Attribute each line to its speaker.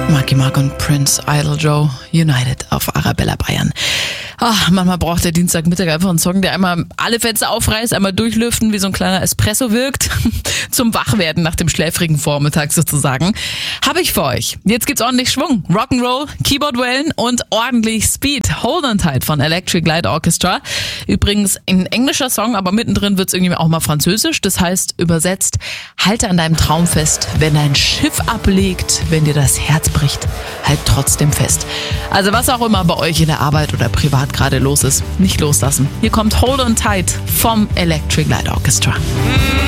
Speaker 1: Marky Mark und Prince Idol Joe United auf Arabella Bayern. Manchmal braucht der Dienstagmittag einfach einen Song, der einmal alle Fenster aufreißt, einmal durchlüften, wie so ein kleiner Espresso wirkt. Zum Wachwerden nach dem schläfrigen Vormittag sozusagen. Habe ich für euch. Jetzt gibt's ordentlich Schwung. Rock'n'Roll, Keyboard-Wellen und ordentlich Speed. Hold on Tight von Electric Light Orchestra. Übrigens ein englischer Song, aber mittendrin wird's irgendwie auch mal französisch. Das heißt, übersetzt, halte an deinem Traum fest. Wenn dein Schiff ablegt, wenn dir das Herz bricht, halt trotzdem fest. Also was auch immer bei euch in der Arbeit oder privat gerade los ist, nicht loslassen. Hier kommt Hold on Tight vom Electric Light Orchestra.